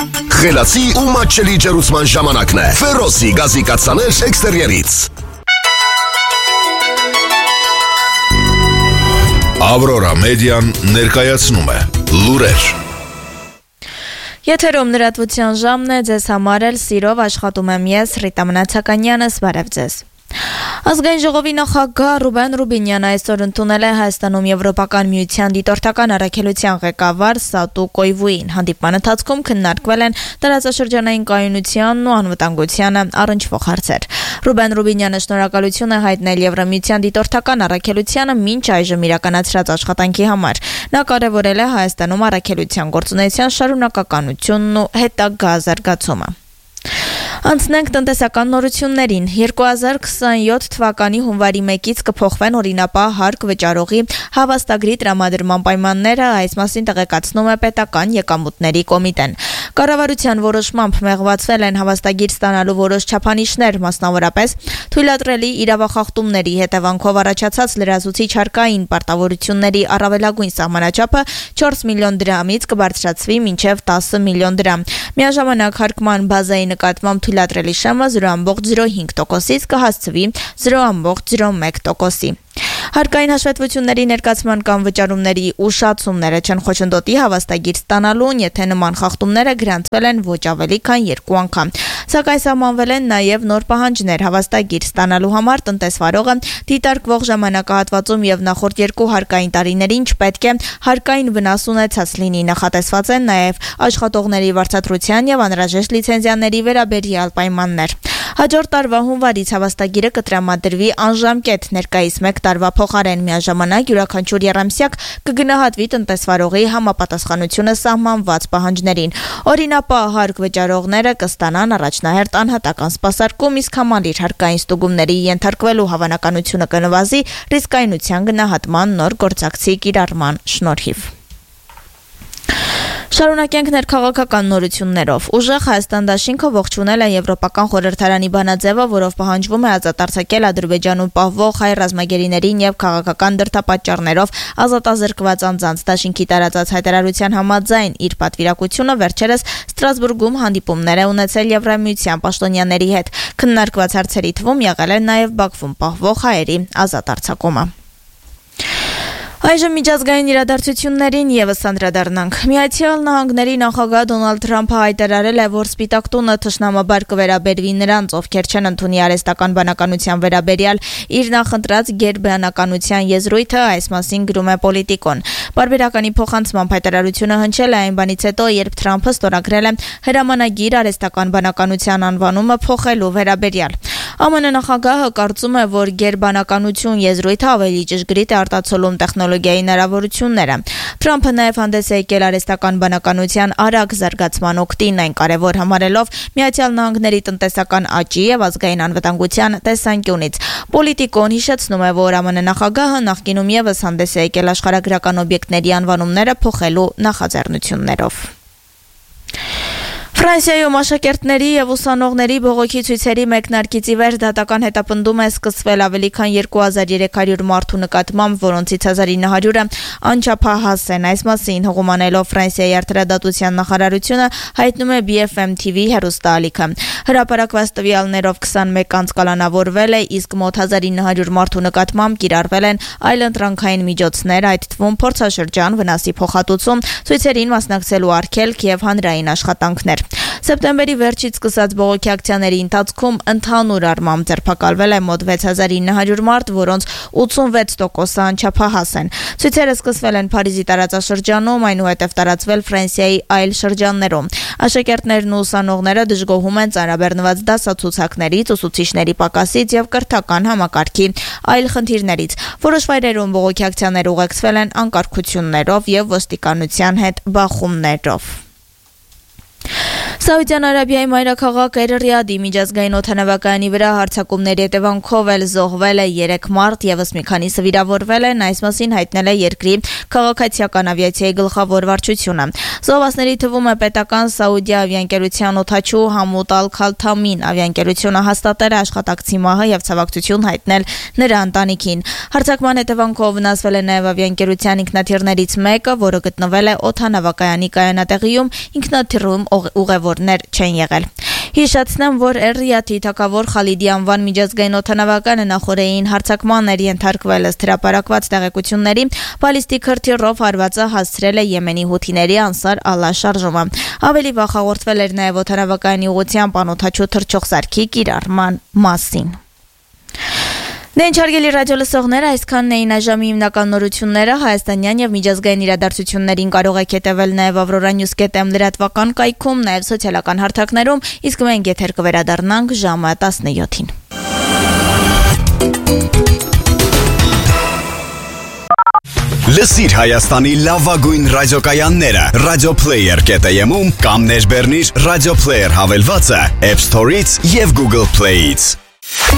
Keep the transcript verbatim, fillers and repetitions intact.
Խելացի ու մատչելի ջերուցման ժամանակն է։ Ֆերոսի գազի կաթսաներ էքստերիերից։ Ավրորա մեդիան ներկայացնում է լուրեր։ Եթերում լրատվության ժամն է, ձեզ համար էլ սիրով աշխատում եմ ես, Ռիտա Մնացականյանս, բարև ձեզ։ Ազգային ժողովի նախագահ Ռուբեն Ռուբինյանը այսօր ընդունել է Հայաստանում Եվրոպական միության դիտորդական առաքելության ղեկավար Սատու Կոյվուին։ Հանդիպման ընթացքում քննարկվել են տարածաշրջանային կայունությանն ու անվտանգությանը առնչվող հարցեր։ Ռուբեն Ռուբինյանը շնորհակալություն է հայտնել Եվրամիության դիտորդական առաքելությանը մինչ այժմ իրականացրած աշխատանքի համար։ Նա կարևորել է Հայաստանում առաքելության գործունեության շարունակականությունն ու հետագա զարգացումը։ Անցնենք տնտեսական նորություններին։ երկու հազար քսաներորդ թվականի հունվարի մեկից կփոխվեն օրինապահ հարկ վճարողի հավաստագրի տրամադրման պայմանները, այս մասին տեղեկացնում է պետական եկամուտների կոմիտեն։ Կառավարության որոշմամբ մեղվացվել են հավաստագիր ստանալու որոշ չափանիշներ, մասնավորապես թույլատրելի իրավախախտումների հետևանքով առաջացած լրացուցիչ հարկային պարտավորությունների առավելագույն սահմանաչափը չորս միլիոն դրամից կբարձրացվի մինչև տասը միլիոն դրամ։ Միաժամանակ հարկման բազայի նկատմամբ թույլատրելի շեմը զրո կόμμα զրո հինգ տոկոսից կհասցվի զրո կόμμα զրո մեկ տոկոսի։ Հարկային հաշվետվությունների ներկայացման կամ վճարումների ուշացումները չեն խոչընդոտի հավաստագիր ստանալուն, եթե նման խախտումները գրանցվել են ոչ ավելի քան երկու անգամ։ Սակայն սահմանվել են նաև նոր պահանջներ հավաստագիր ստանալու համար տնտեսվարողը դիտարկվող ժամանակահատվածում եւ նախորդ երկու հարկային տարիներին չպետք է հարկային վնաս ունեցած լինի։ Նախատեսված են նաև աշխատողների վարձատրության եւ անհրաժեշտ լիցենզիաների վերաբերյալ պայմաններ։ Հաջորդ տարվա հունվարից հավաստագիրը կտրամադրվի անժամկետ ներկայիս մեկ տարվա փոխարեն, միաժամանակ յուրաքանչյուր եռամսյակ կգնահատվի տնտեսվարողի համապատասխանությունը սահմանված պահանջներին։ Օրինապահ հարկ վճարողները կստանան առաջնահերթ անհատական սպասարկում, իսկ համալիր հարկային ստուգումների ենթարկվելու հավանականությունը կնվազի ռիսկայնության գնահատման նոր գործակցի կիրառման շնորհիվ։ Շարունակենք ներքաղաքական նորություններով։ Ուժեղ Հայաստան դաշինքը ողջունել է Եվրոպական խորհրդարանի բանաձևը, որով պահանջվում է ազատ արձակել Ադրբեջանում պահվող հայ ռազմագերիներին եւ քաղաքական դրդապատճառներով ազատազրկված անձանց։ Դաշինքի տարածած հայտարարության համաձայն իր պատվիրակությունը վերջերս Ստրասբուրգում հանդիպումներ է ունեցել Եվրամիության պաշտոնյաների հետ։ Քննարկված հարցերի թվում եղել է նաեւ Բաքվում պահվող հայերի ազատ արձակումը։ Այժմ միջազգային իրադարձություններին ևս անդրադառնանք։ Միացյալ Նահանգների նախագահ Դոնալդ Թրամփը հայտարարել է, որ Սպիտակ տունը թշնամաբար կվերաբերվի նրանց, ովքեր չեն ընդունի արհեստական բանականության վերաբերյալ իր նախընտրած գերբանականության եզրույթը, այս մասին գրում է Պոլիտիկոն։ Պարբերականի փոխանցման հայտարարությունը հնչել է այն բանից հետո, երբ Թրամփը ստորագրել է հրամանագիր արհեստական բանականության անվանումը փոխելու վերաբերյալ։ ԱՄՆ նախագահը կարծում է, որ գերբանականություն եզրույթը ավելի ճշգրիտ է արտացոլում տեխնոլոգիայի հնարավորությունները։ Թրամփը նաև հանդես է եկել արհեստական բանականության արագ զարգացման օգտին, այն կարևոր համարելով Միացյալ Նահանգների տնտեսական աճի եւ ազգային անվտանգության տեսանկյունից։ Պոլիտիկոն հիշեցնում է, որ ԱՄՆ նախագահը նախկինում ևս հանդես է եկել աշխարհագրական օբյեկտների անվանումները փոխելու նախաձեռնություններով։ Ֆրանսիայում աշակերտների եւ ուսանողների բողոքի ցույցերի մեկնարկից ի վեր դատական հետապնդում է սկսվել ավելի քան երկու հազար երեք հարյուր մարդու նկատմամբ, որոնցից հազար ինը հարյուրը անչափահաս են։ Այս մասին հողմանելով Ֆրանսիայի արտադրության նախարարությունը հայտնում է B F M T V հեռուստաալիքը։ Հրապարակված տվյալներով քսանմեկ անձ կալանավորվել է, իսկ մոտ հազար ինը հարյուր մարդու նկատմամբ կիրառվել են այլընտրանքային միջոցներ, այդ թվում փորձաշրջան, վնասի փոխհատուցում, ցույցերին մասնակցելու արգելք եւ հանրային աշխատանքներ։ Սեպտեմբերի վերջից սկսած բողոքի ակցիաների ընթացքում ընդհանուր առմամբ ձերբակալվել է մոտ վեց հազար ինը հարյուր մարդ, որոնց ութսունվեց տոկոսը անչափահաս են։ Ցույցերը սկսվել են Փարիզի տարածաշրջանում, այնուհետև տարածվել Ֆրանսիայի այլ շրջաններում։ Աշակերտներն ու ուսանողները դժգոհում են ծանրաբեռնված դասացուցակներից, ուսուցիչների պակասից եւ կրթական համակարգի այլ խնդիրներից։ Որոշ վայրերում բողոքի ակցիաներ ուղեկցվել են անկարգություններով եւ ոստիկանության հետ բախումներով։ Սաուդյան Արաբիայի մայրաքաղաք Ռիադի միջազգային օդանավակայանի վրա հարձակումների հետևանքով էլ զոհվել է երեք մարդ, ևս մի քանիսը վիրավորվել են, այս մասին հայտնել է երկրի քաղաքացիական ավիացիայի գլխավոր վարչությունը։ Զոհվածների թվում է պետական Սաուդիա ավիաընկերության օդաչու Համուդ Ալ-Քալթամին, ավիաընկերությունը հաստատել է աշխատակցի մահը եւ ցավակցություն հայտնել նրա ընտանիքին։ Հարձակման հետևանքով վնասվել է նաեւ ավիաընկերության ինքնաթիռներից մեկը, որը գտնվել է օդանավակայանի կայանատեղիում, ինքնաթիռում ուղևորներ չեն եղել։ Հիշեցնեմ, որ Ռիադի թագավոր Խալիդի անվան միջազգային օդանավակայանը նախորդային հարձակման էր ենթարկվել ըստ հրապարակված տեղեկությունների, բալիստիկ հրթիռով հարվածը հասցրել է Եմենի հութիների Անսար Ալլա շարժումը։ Ավելի վաղ հաղորդվել էր նաև օդանավակայանի ուղղությամբ անօդաչու թռչող սարքի կիրառման մասին։ Դե ինչ հարգելի ռադիո լսողներ, այսքանն էին այժմի հիմնական նորությունները հայաստանյան եւ միջազգային իրադարձություններին կարող եք հետևել նաեւ Aurora News dot am լրատվական կայքում, նաեւ սոցիալական հարթակներում, իսկ մենք եթեր կվերադառնանք ժամը տասնյոթին։ Լսիր Հայաստանի լավագույն ռադիոկայանները Radioplayer dot am-ում կամ ներբեռնիր Radio Player հավելվածը App Store-ից եւ Google Play-ից։